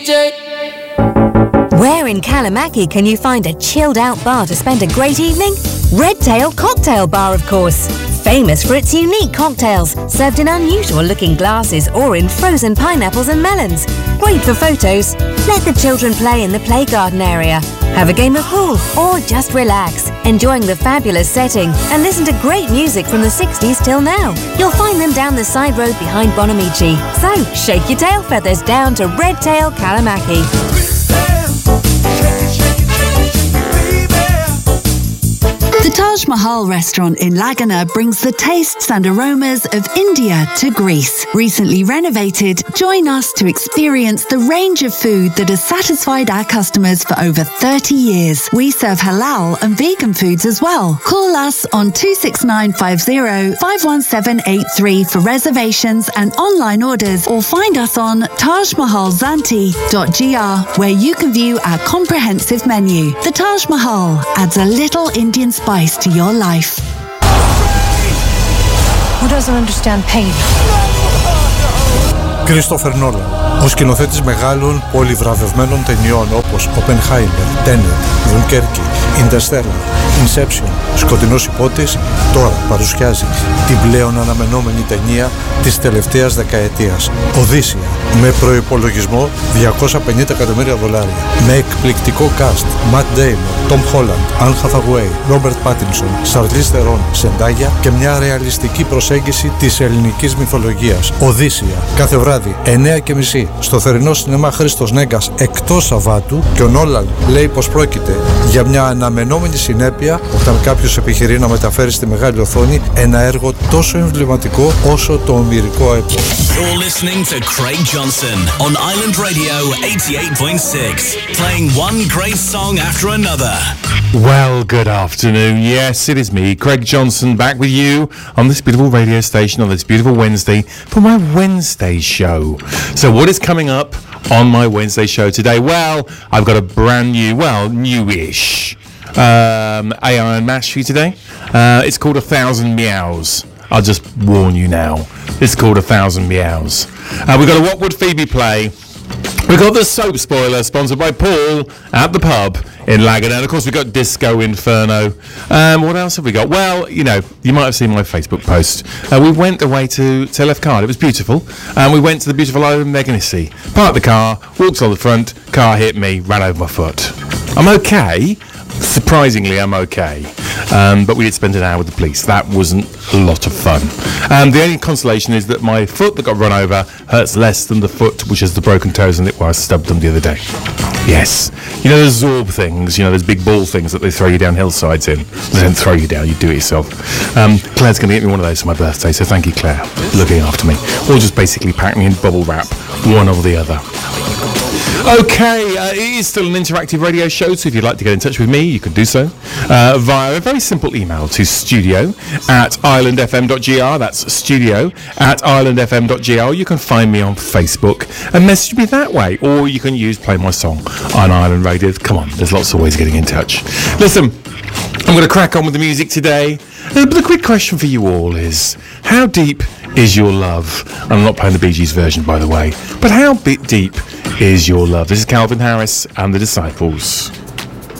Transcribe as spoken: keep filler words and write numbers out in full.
Where in Kalamaki can you find a chilled-out bar to spend a great evening? Redtail Cocktail Bar, of course. Famous for its unique cocktails, served in unusual-looking glasses or in frozen pineapples and melons. Great for photos. Let the children play in the play garden area. Have a game of pool or just relax, enjoying the fabulous setting and listen to great music from the sixties till now. You'll find them down the side road behind Bonamici. So, shake your tail feathers down to Redtail Kalamaki. The Taj Mahal restaurant in Laguna brings the tastes and aromas of India to Greece. Recently renovated, join us to experience the range of food that has satisfied our customers for over thirty years. We serve halal and vegan foods as well. Call us on two six nine five zero, five one seven eight three for reservations and online orders, or find us on taj mahal zanti dot g r, where you can view our comprehensive menu. The Taj Mahal adds a little Indian spice to your life. Who doesn't understand pain? Κρίστοφερ Νόλαν, ο σκηνοθέτης μεγάλων πολυβραβευμένων ταινιών όπως Oppenheimer, Tenet, Dunkerque, Interstellar, Inception, Σκοτεινός υπότης, τώρα παρουσιάζει την πλέον αναμενόμενη ταινία της τελευταίας δεκαετίας, Οδύσσεια, με προϋπολογισμό διακόσια πενήντα εκατομμύρια δολάρια, με εκπληκτικό cast, Matt Damon, Tom Holland, Anne Hathaway, Robert Pattinson, Charlize Theron, Zendaya και μια ρεαλιστική προσέγγιση της ελληνικής μυθολογίας. Οδύσσεια, κάθε βράδυ εννιά και μισή στο θερινό σινεμά Χρήστος Νέγκας εκτός Σαββάτου, και ο Νόλαν λέει πως πρόκειται για μια αναμενόμενη συνέπεια όταν κάποιος επιχειρεί να μεταφέρει στη μεγάλη οθόνη ένα έργο τόσο εμβληματικό όσο το ομηρικό έπος. You're listening to Craig Johnson on Island Radio eighty-eight point six, playing one great song after another. Well, good afternoon. Yes, it is me, Craig Johnson, back with you on this beautiful radio station on this beautiful Wednesday for my Wednesday show. So what is coming up on my Wednesday show today? Well, I've got a brand new, well, newish um, A I mash for you today. Uh, it's called A Thousand Meows. I'll just warn you now. It's called A Thousand Meows. Uh, we've got a What Would Phoebe Play? We've got the Soap Spoiler, sponsored by Paul at the pub in Laguna. And of course, we've got Disco Inferno. Um, what else have we got? Well, you know, you might have seen my Facebook post. Uh, we went away to, to Lefkard. It was beautiful. And um, we went to the beautiful island of Meganissy. Parked the car, walked on the front, car hit me, ran over my foot. I'm okay. Surprisingly, I'm okay. Um, but we did spend an hour with the police. That wasn't a lot of fun. Um, the only consolation is that my foot that got run over hurts less than the foot which has the broken toes in it where I stubbed them the other day. Yes. You know those Zorb things, you know, those big ball things that they throw you down hillsides in. They don't throw you down, you do it yourself. Um, Claire's going to get me one of those for my birthday, so thank you, Claire, for looking after me. Or just basically pack me in bubble wrap, one or the other. Okay, uh, it is still an interactive radio show, so if you'd like to get in touch with me, you can do so uh, via a very simple email to studio at island f m dot g r. That's studio at island f m dot g r. You can find me on Facebook and message me that way, or you can use Play My Song on Island Radio. Come on, there's lots of ways of getting in touch. Listen, I'm going to crack on with the music today, uh, but the quick question for you all is, how deep is your love? I'm not playing the Bee Gees version, by the way, but how bit deep is your love? This is Calvin Harris and the Disciples.